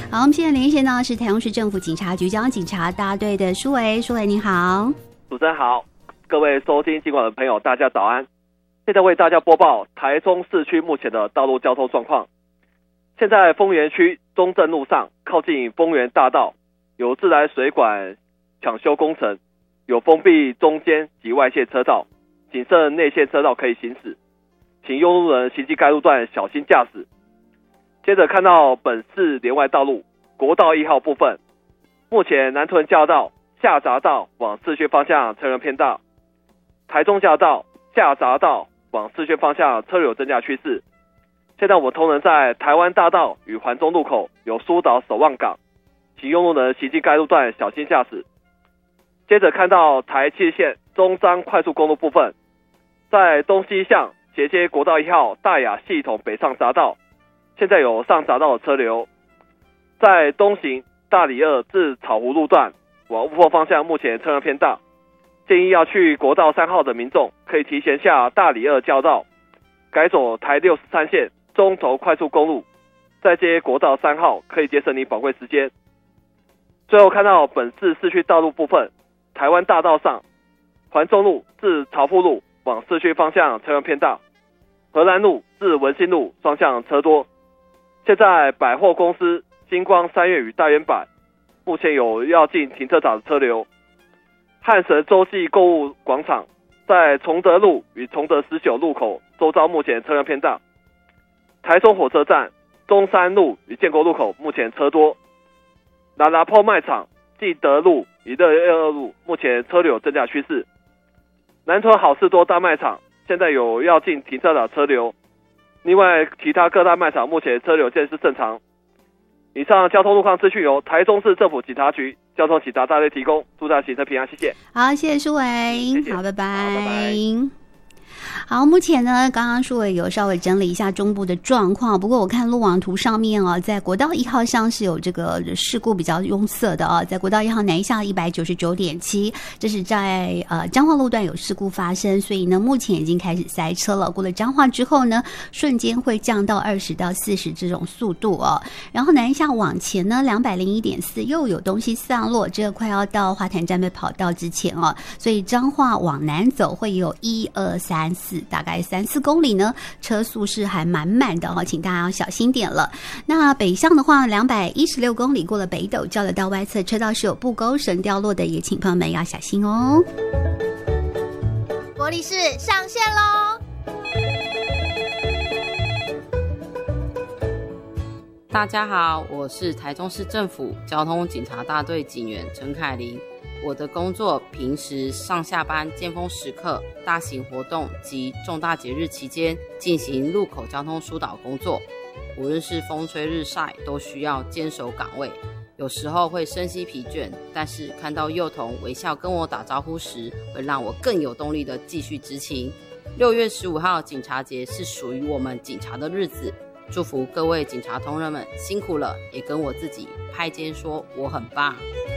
好，我们现在连线到是台中市政府警察局交通警察大队的舒维，舒维您好。 主持人好，各位收听警广的朋友大家早安。现在为大家播报台中市区目前的道路交通状况。现在丰原区中正路上靠近丰原大道有自来水管抢修工程，有封闭中间及外线车道，仅剩内线车道可以行驶，请用路人行经该路段小心驾驶。接着看到本市连外道路国道1号部分，目前南屯交道下匝道往市区方向车流偏大，台中交道下匝道往市区方向车流增加趋势。现在我们同仁在台湾大道与环中路口有疏导守望岗，请用路人行经该路段小心驾驶。接着看到台七线中彰快速公路部分，在东西向衔接国道1号大雅系统北上匝道，现在有上匝道的车流。在东行大里2至草湖路段往雾峰方向目前车流偏大，建议要去国道3号的民众可以提前下大里2交道，改走台63线中投快速公路，再接国道3号，可以节省你宝贵时间。最后看到本市市区道路部分，台湾大道上环中路至朝富路往市区方向车流偏大，荷兰路至文心路双向车多。现在百货公司星光三越与大圆百目前有要进停车场的车流。汉神洲际购物广场在崇德路与崇德19路口周遭目前车辆偏大。台中火车站中山路与建国路口目前车多。拿破卖场继德路与612路目前车流增加趋势。南屯好事多大卖场现在有要进停车场车流，另外其他各大卖场目前车流见是正常。以上交通路况资讯由台中市政府警察局交通警察大队提供，祝大家行车平安，谢谢。 好，谢谢舒维，好，拜拜。好，目前呢，刚刚舒伟有稍微整理一下中部的状况，不过我看路网图上面哦，在国道1号上是有这个事故比较拥塞的哦，在国道1号南下 199.7， 这是在彰化路段有事故发生，所以呢目前已经开始塞车了，过了彰化之后呢瞬间会降到20到40这种速度哦。然后南下往前呢 201.4 又有东西散落，这个快要到花坛站北跑道之前哦，所以彰化往南走会有1、2、3、4大概3-4公里呢，车速是还蛮慢的哦，请大家要小心点了。那北向的话216公里过了北斗交流道外侧车道是有布钩绳掉落的，也请朋友们要小心哦。 国力士上线咯！ 大家好，我是台中市政府交通警察大队警员陈凯琳。我的工作平时上下班尖峰时刻、大型活动及重大节日期间进行路口交通疏导工作，无论是风吹日晒都需要坚守岗位，有时候会身心疲倦，但是看到幼童微笑跟我打招呼时，会让我更有动力的继续执勤。6月15号警察节是属于我们警察的日子，祝福各位警察同仁们辛苦了，也跟我自己拍肩说我很棒。